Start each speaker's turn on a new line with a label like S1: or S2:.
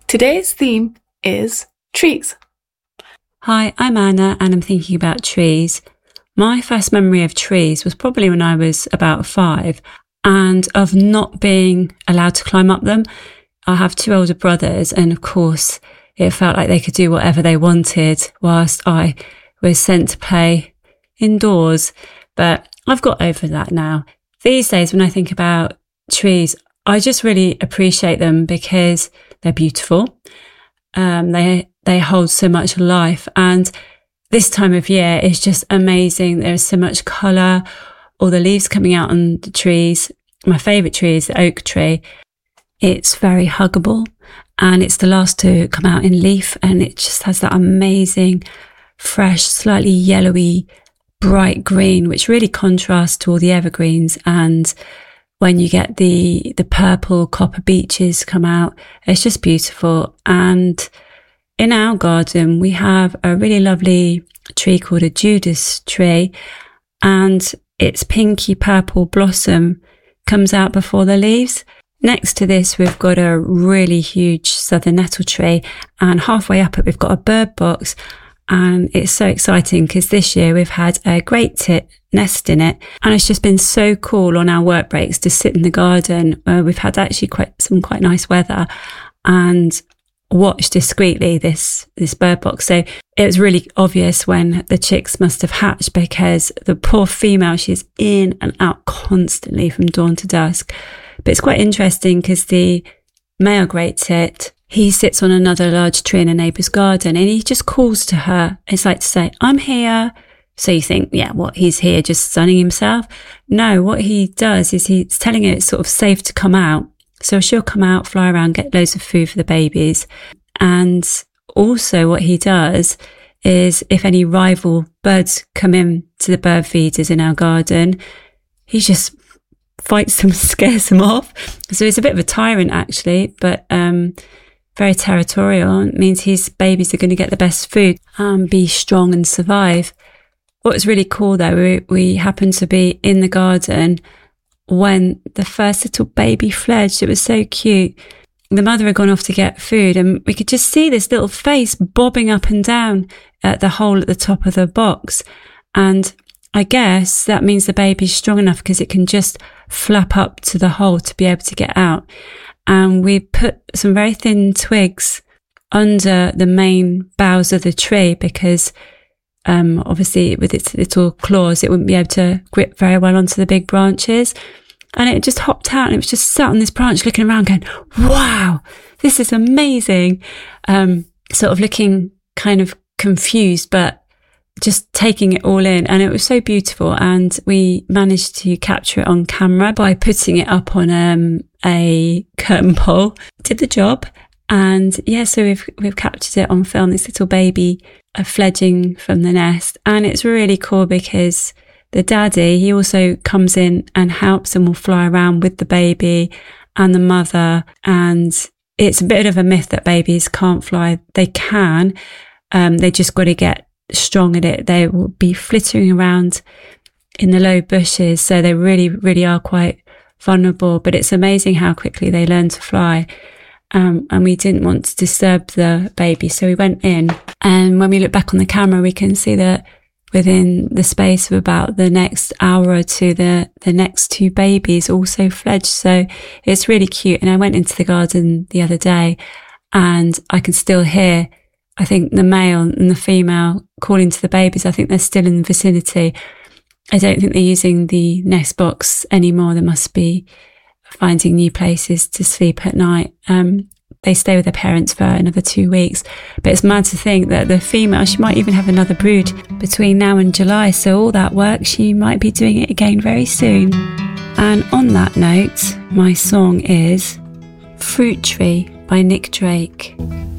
S1: Today's theme is trees.
S2: Hi, I'm Anna and I'm thinking about trees. My first memory of trees was probably when I was about 5 and of not being allowed to climb up them. I have 2 older brothers and of course it felt like they could do whatever they wanted whilst I was sent to play indoors. But I've got over that now. These days when I think about trees, I just really appreciate them because they're beautiful. They hold so much life, and this time of year is just amazing. There's so much colour, all the leaves coming out on the trees. My favourite tree is the oak tree. It's very huggable and it's the last to come out in leaf, and it just has that amazing, fresh, slightly yellowy, bright green, which really contrasts to all the evergreens. And when you get the purple copper beeches come out, it's just beautiful. And in our garden, we have a really lovely tree called a Judas tree, and its pinky purple blossom comes out before the leaves. Next to this, we've got a really huge southern nettle tree, and halfway up it, we've got a bird box. And it's so exciting because this year we've had a great tit nest in it, and it's just been so cool on our work breaks to sit in the garden where we've had actually quite nice weather and watch discreetly this bird box. So it was really obvious when the chicks must have hatched, because the poor female, she's in and out constantly from dawn to dusk. But it's quite interesting because the male great tit, he sits on another large tree in a neighbour's garden and he just calls to her. It's like to say, I'm here. So you think, yeah, what, he's here just sunning himself? No, what he does is he's telling her it's sort of safe to come out. So she'll come out, fly around, get loads of food for the babies. And also what he does is if any rival birds come in to the bird feeders in our garden, he just fights them, scares them off. So he's a bit of a tyrant actually, but very territorial. It means his babies are going to get the best food and be strong and survive. What's really cool though, we happened to be in the garden when the first little baby fledged. It was so cute. The mother had gone off to get food and we could just see this little face bobbing up and down at the hole at the top of the box. And I guess that means the baby's strong enough because it can just flap up to the hole to be able to get out. And we put some very thin twigs under the main boughs of the tree because obviously with its little claws, it wouldn't be able to grip very well onto the big branches. And it just hopped out and it was just sat on this branch looking around going, wow, this is amazing. Sort of looking kind of confused, but just taking it all in. And it was so beautiful. And we managed to capture it on camera by putting it up on a curtain pole. Did the job. And yeah, so we've captured it on film, this little baby fledging from the nest. And it's really cool because the daddy, he also comes in and helps and will fly around with the baby and the mother. And it's a bit of a myth that babies can't fly. They can. They just got to get strong at it. They will be flittering around in the low bushes. So they really, really are quite vulnerable. But it's amazing how quickly they learn to fly. And we didn't want to disturb the baby. So we went in, and when we look back on the camera, we can see that within the space of about the next hour or two, the next 2 babies also fledged. So it's really cute. And I went into the garden the other day and I can still hear, I think, the male and the female calling to the babies. I think they're still in the vicinity. I don't think they're using the nest box anymore. They must be finding new places to sleep at night. They stay with their parents for another 2 weeks. But it's mad to think that the female, she might even have another brood between now and July. So all that work, she might be doing it again very soon. And on that note, my song is Fruit Tree by Nick Drake.